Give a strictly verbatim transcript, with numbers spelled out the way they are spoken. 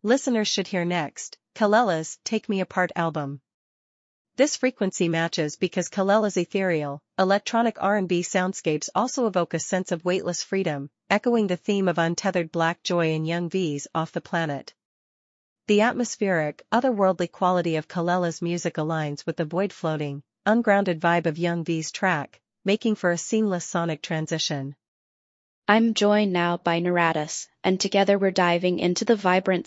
listeners should hear next, Kelela's Take Me Apart album. This frequency matches because Kelela's ethereal, electronic R and B soundscapes also evoke a sense of weightless freedom, echoing the theme of untethered black joy in Young V's Off the Planet. The atmospheric, otherworldly quality of Kelela's music aligns with the void-floating, ungrounded vibe of Young V's track, making for a seamless sonic transition. I'm joined now by Naratis, and together we're diving into the vibrant